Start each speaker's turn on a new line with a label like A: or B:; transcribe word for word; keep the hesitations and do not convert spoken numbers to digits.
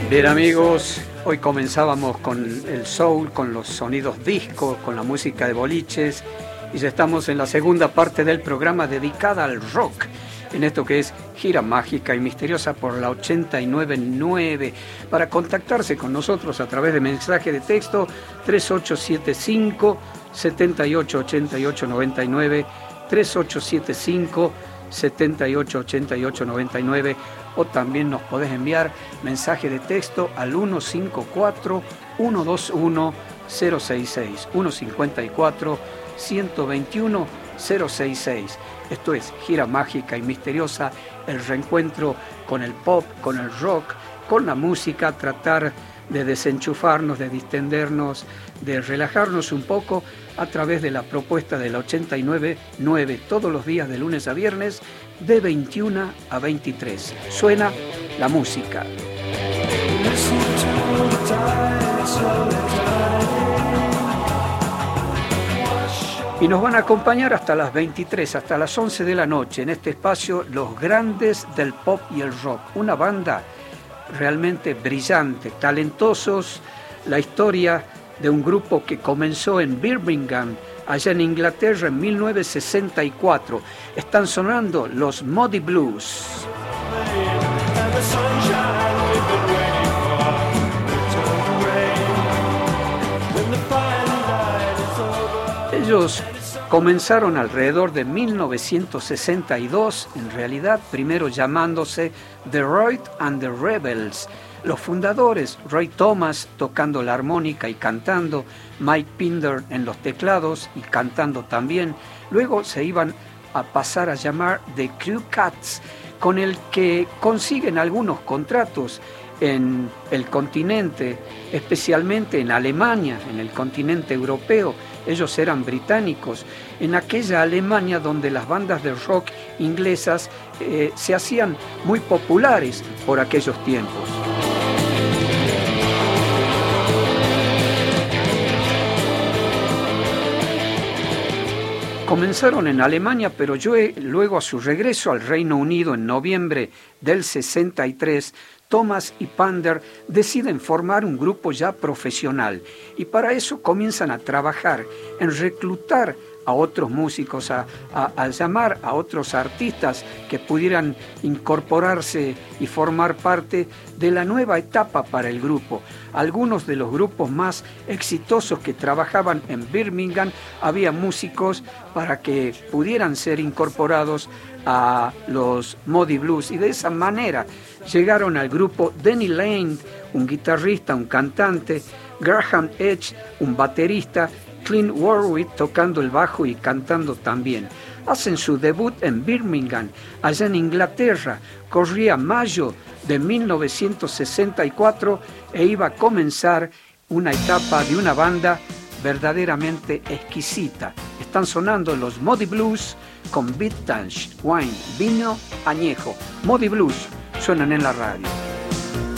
A: Bien amigos, hoy comenzábamos con el soul, con los sonidos disco, con la música de boliches y ya estamos en la segunda parte del programa dedicada al rock, en esto que es Gira Mágica y Misteriosa por la ochenta y nueve punto nueve. Para contactarse con nosotros a través de mensaje de texto tres ocho siete cinco, siete ocho ocho ocho nueve nueve, tres ocho siete cinco, siete ocho ocho ocho nueve nueve, o también nos podés enviar mensaje de texto al uno cinco cuatro, uno dos uno, cero seis seis, uno cinco cuatro, uno dos uno, cero seis seis. Esto es Gira Mágica y Misteriosa, el reencuentro con el pop, con el rock, con la música, tratar de desenchufarnos, de distendernos, de relajarnos un poco a través de la propuesta de la ochenta y nueve punto nueve todos los días de lunes a viernes de veintiuna a veintitrés. Suena la música. Y nos van a acompañar hasta las veintitrés, hasta las once de la noche, en este espacio Los Grandes del Pop y el Rock. Una banda realmente brillante, talentosos, la historia de un grupo que comenzó en Birmingham, allá en Inglaterra, en mil novecientos sesenta y cuatro. Están sonando los Moody Blues. Ellos comenzaron alrededor de mil novecientos sesenta y dos, en realidad primero llamándose The Royd and the Rebels. Los fundadores, Roy Thomas tocando la armónica y cantando, Mike Pinder en los teclados y cantando también. Luego se iban a pasar a llamar The Crew Cats, con el que consiguen algunos contratos en el continente, especialmente en Alemania, en el continente europeo. Ellos eran británicos, en aquella Alemania donde las bandas de rock inglesas eh, se hacían muy populares por aquellos tiempos. Comenzaron en Alemania, pero yo, luego a su regreso al Reino Unido en noviembre del sesenta y tres, Thomas y Pinder deciden formar un grupo ya profesional y para eso comienzan a trabajar en reclutar a otros músicos, a, a, a llamar a otros artistas que pudieran incorporarse y formar parte de la nueva etapa para el grupo. Algunos de los grupos más exitosos que trabajaban en Birmingham, había músicos para que pudieran ser incorporados a los Moody Blues y de esa manera llegaron al grupo Denny Laine, un guitarrista, un cantante, Graham Edge, un baterista, Clint Warwick tocando el bajo y cantando también. Hacen su debut en Birmingham, allá en Inglaterra. Corría mayo de mil novecientos sesenta y cuatro e iba a comenzar una etapa de una banda verdaderamente exquisita. Están sonando los Moody Blues con Vintage Wine, vino añejo. Moody Blues suenan en la radio.